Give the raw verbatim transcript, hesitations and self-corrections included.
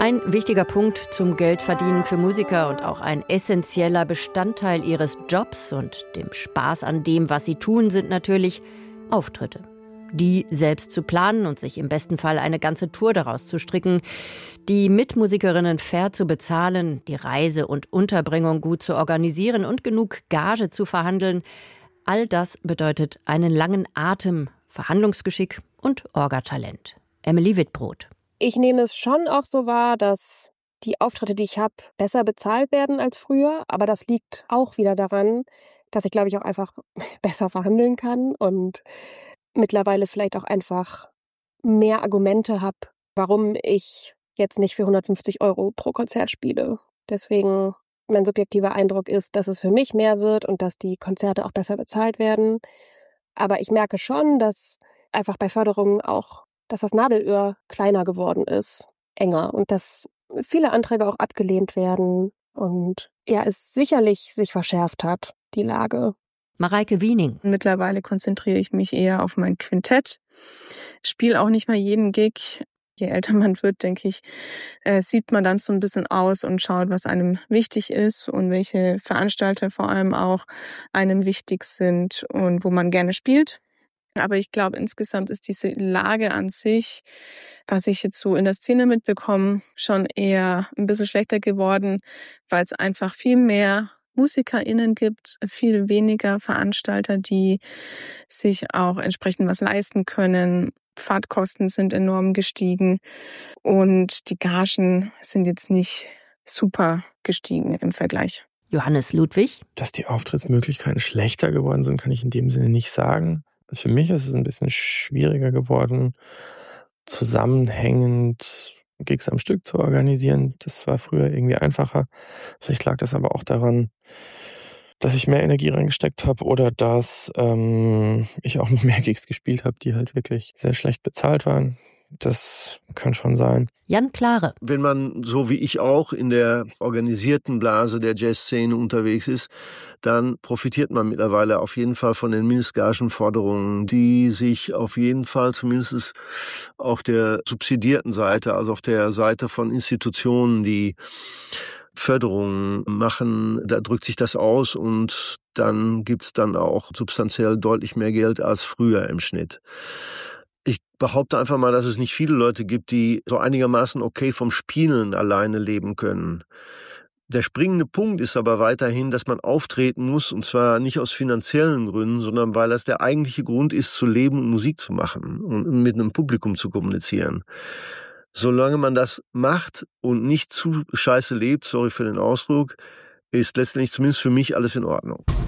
Ein wichtiger Punkt zum Geldverdienen für Musiker und auch ein essentieller Bestandteil ihres Jobs und dem Spaß an dem, was sie tun, sind natürlich Auftritte. Die selbst zu planen und sich im besten Fall eine ganze Tour daraus zu stricken, die Mitmusikerinnen fair zu bezahlen, die Reise und Unterbringung gut zu organisieren und genug Gage zu verhandeln, all das bedeutet einen langen Atem, Verhandlungsgeschick und Orgatalent. Emily Wittbrod. Ich nehme es schon auch so wahr, dass die Auftritte, die ich habe, besser bezahlt werden als früher. Aber das liegt auch wieder daran, dass ich, glaube ich, auch einfach besser verhandeln kann und mittlerweile vielleicht auch einfach mehr Argumente habe, warum ich jetzt nicht für hundertfünfzig Euro pro Konzert spiele. Deswegen, mein subjektiver Eindruck ist, dass es für mich mehr wird und dass die Konzerte auch besser bezahlt werden. Aber ich merke schon, dass einfach bei Förderungen auch, dass das Nadelöhr kleiner geworden ist, enger und dass viele Anträge auch abgelehnt werden und ja, es sicherlich sich verschärft hat, die Lage. Mareike Wiening. Mittlerweile konzentriere ich mich eher auf mein Quintett, spiele auch nicht mal jeden Gig. Je älter man wird, denke ich, äh, sieht man dann so ein bisschen aus und schaut, was einem wichtig ist und welche Veranstalter vor allem auch einem wichtig sind und wo man gerne spielt. Aber ich glaube, insgesamt ist diese Lage an sich, was ich jetzt so in der Szene mitbekomme, schon eher ein bisschen schlechter geworden, weil es einfach viel mehr MusikerInnen gibt, viel weniger Veranstalter, die sich auch entsprechend was leisten können. Fahrtkosten sind enorm gestiegen und die Gagen sind jetzt nicht super gestiegen im Vergleich. Johannes Ludwig. Dass die Auftrittsmöglichkeiten schlechter geworden sind, kann ich in dem Sinne nicht sagen. Für mich ist es ein bisschen schwieriger geworden, zusammenhängend Gigs am Stück zu organisieren. Das war früher irgendwie einfacher. Vielleicht lag das aber auch daran, dass ich mehr Energie reingesteckt habe oder dass ähm, ich auch noch mehr Gigs gespielt habe, die halt wirklich sehr schlecht bezahlt waren. Das kann schon sein. Jan Klare. Wenn man, so wie ich auch, in der organisierten Blase der Jazzszene unterwegs ist, dann profitiert man mittlerweile auf jeden Fall von den Mindestgagenforderungen, die sich auf jeden Fall zumindest auf der subsidierten Seite, also auf der Seite von Institutionen, die Förderungen machen, da drückt sich das aus und dann gibt's dann auch substanziell deutlich mehr Geld als früher im Schnitt. Ich behaupte einfach mal, dass es nicht viele Leute gibt, die so einigermaßen okay vom Spielen alleine leben können. Der springende Punkt ist aber weiterhin, dass man auftreten muss, und zwar nicht aus finanziellen Gründen, sondern weil das der eigentliche Grund ist, zu leben und Musik zu machen und mit einem Publikum zu kommunizieren. Solange man das macht und nicht zu scheiße lebt, sorry für den Ausdruck, ist letztendlich zumindest für mich alles in Ordnung.